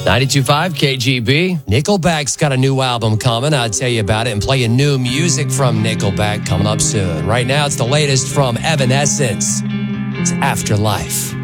92.5 KGB. Nickelback's got a new album coming. I'll tell you about it and playing new music from Nickelback coming up soon. Right now, it's the latest from Evanescence. It's Afterlife.